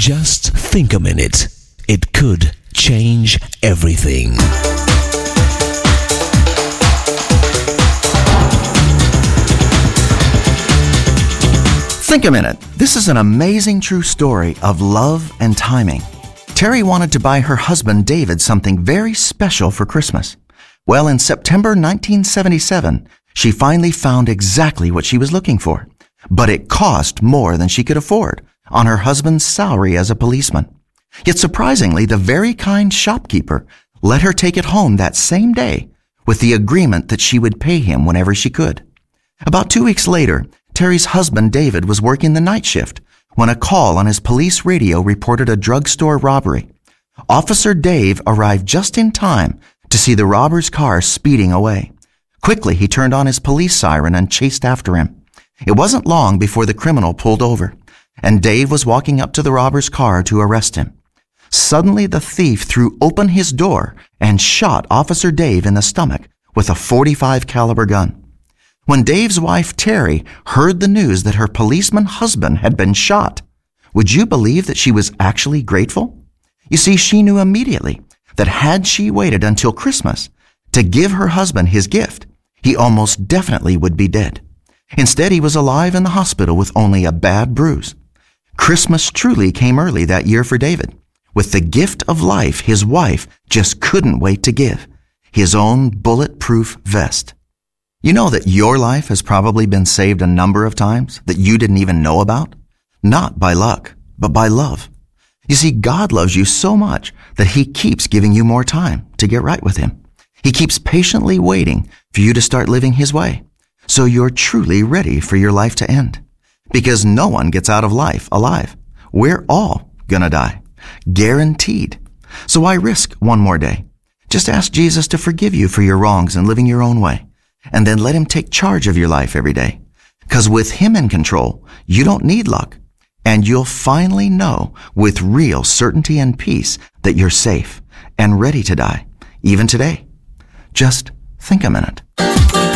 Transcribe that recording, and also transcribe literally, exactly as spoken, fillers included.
Just think a minute. It could change everything. Think a minute. This is an amazing true story of love and timing. Terry wanted to buy her husband David something very special for Christmas. Well, in September nineteen seventy-seven, she finally found exactly what she was looking for. But it cost more than she could afford on her husband's salary as a policeman. Yet surprisingly, the very kind shopkeeper let her take it home that same day with the agreement that she would pay him whenever she could. About two weeks later, Terry's husband David was working the night shift when a call on his police radio reported a drugstore robbery. Officer Dave arrived just in time to see the robber's car speeding away. Quickly, he turned on his police siren and chased after him. It wasn't long before the criminal pulled over, and Dave was walking up to the robber's car to arrest him. Suddenly, the thief threw open his door and shot Officer Dave in the stomach with a forty-five caliber gun. When Dave's wife, Terry, heard the news that her policeman husband had been shot, would you believe that she was actually grateful? You see, she knew immediately that had she waited until Christmas to give her husband his gift, he almost definitely would be dead. Instead, he was alive in the hospital with only a bad bruise. Christmas truly came early that year for David, with the gift of life his wife just couldn't wait to give, his own bulletproof vest. You know that your life has probably been saved a number of times that you didn't even know about? Not by luck, but by love. You see, God loves you so much that He keeps giving you more time to get right with Him. He keeps patiently waiting for you to start living His way, so you're truly ready for your life to end. Because no one gets out of life alive. We're all gonna die. Guaranteed. So why risk one more day? Just ask Jesus to forgive you for your wrongs and living your own way. And then let Him take charge of your life every day. Because with Him in control, you don't need luck. And you'll finally know with real certainty and peace that you're safe and ready to die, even today. Just think a minute.